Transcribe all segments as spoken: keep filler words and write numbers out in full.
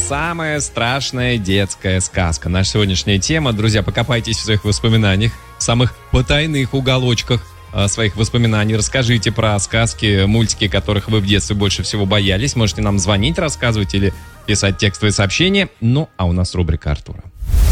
самая страшная детская сказка. Наша сегодняшняя тема. Друзья, покопайтесь в своих воспоминаниях, в самых потайных уголочках своих воспоминаний. Расскажите про сказки, мультики, которых вы в детстве больше всего боялись. Можете нам звонить, рассказывать или писать текстовые сообщения. Ну, а у нас рубрика Артура.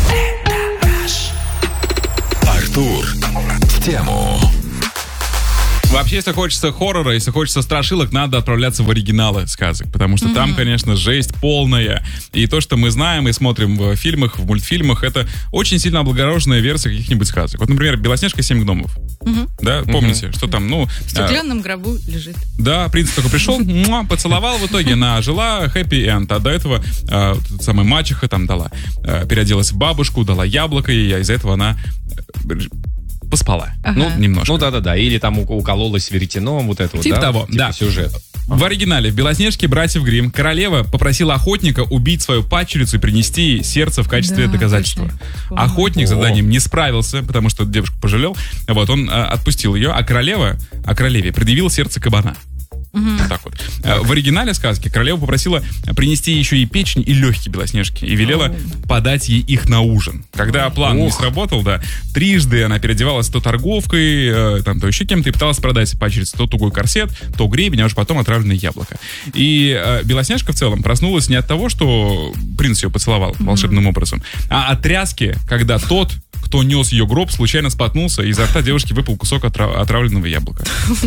Артур в тему. Вообще, если хочется хоррора, если хочется страшилок, надо отправляться в оригиналы сказок, потому что mm-hmm. там, конечно, жесть полная. И то, что мы знаем и смотрим в фильмах, в мультфильмах, это очень сильно облагороженная версия каких-нибудь сказок. Вот, например, «Белоснежка и семь гномов». Mm-hmm. Да, помните, mm-hmm. что там, ну... В стеклянном а, гробу лежит. Да, принц только пришел, муа, поцеловал, в итоге она жила, хэппи-энд. А до этого а, самая мачеха там дала, а, переоделась в бабушку, дала яблоко ей, а из-за этого она... поспала. Ага. Ну, немножко. Ну, да-да-да. Или там укололась веретеном, вот это типа вот, да? того, типа да. сюжет. В оригинале в «Белоснежке» братьев Гримм королева попросила охотника убить свою падчерицу и принести ей сердце в качестве да, доказательства. Точно. Охотник с заданием не справился, потому что девушку пожалел. Вот, он а, отпустил ее, а королева, а королеве предъявил сердце кабана. Mm-hmm. Вот так вот. Так. В оригинале сказки королева попросила принести еще и печень, и легкие Белоснежки, и велела oh. подать ей их на ужин. Когда план oh. не сработал, да, трижды она переодевалась то торговкой, э, там, то еще кем-то, и пыталась продать падчерице то тугой корсет, то гребень, а уж потом отравленное яблоко. И э, Белоснежка в целом проснулась не от того, что принц ее поцеловал mm-hmm. волшебным образом, а от тряски, когда тот, кто нес ее гроб, случайно споткнулся, и изо рта девушки выпал кусок отрав... отравленного яблока.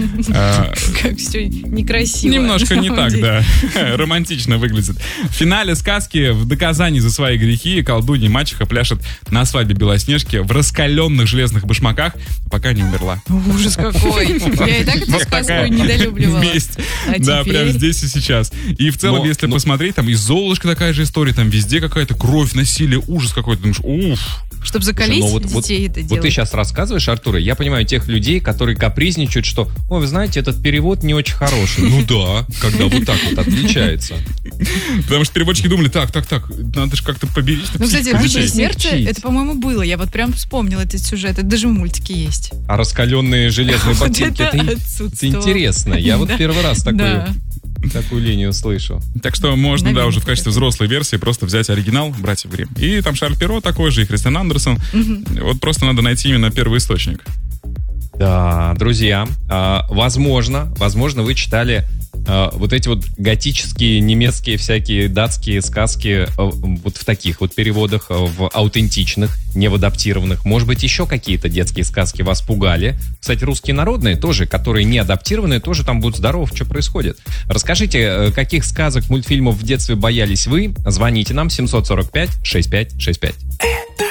Как все некрасиво. Немножко не так, да. Романтично выглядит. В финале сказки в доказании за свои грехи колдунья мачеха пляшет на свадьбе Белоснежки в раскаленных железных башмаках, пока не умерла. Ужас какой. Я и так эту сказку недолюбливала. Месть. Да, прямо здесь и сейчас. И в целом, если посмотреть, там и Золушка такая же история, там везде какая-то кровь, насилие, ужас какой-то. Думаешь, уф. Чтобы закалить вот, детей вот, это делать. Вот ты сейчас рассказываешь, Артур, я понимаю тех людей, которые капризничают, что, ой, вы знаете, этот перевод не очень хороший. Ну да, когда вот так вот отличается. Потому что переводчики думали, так, так, так, надо же как-то поберечь. Ну, кстати, «Бычье сердце», это, по-моему, было. Я вот прям вспомнила этот сюжет. Это даже в мультике есть. А раскаленные железные ботинки, это интересно. Я вот первый раз такой... такую линию слышу. Так что можно, Наверное, да, уже в качестве взрослой версии просто взять оригинал «Братьев Гримм». И там Шарль Перро такой же, и Кристиан Андерсон. Угу. Вот просто надо найти именно первый источник. Да, друзья, возможно, возможно, вы читали вот эти вот готические, немецкие, всякие датские сказки вот в таких вот переводах, в аутентичных, не в адаптированных. Может быть, еще какие-то детские сказки вас пугали. Кстати, русские народные тоже, которые не адаптированные, тоже там будут здоровы, что происходит. Расскажите, каких сказок, мультфильмов в детстве боялись вы? Звоните нам семь сорок пять шестьдесят пять шестьдесят пять.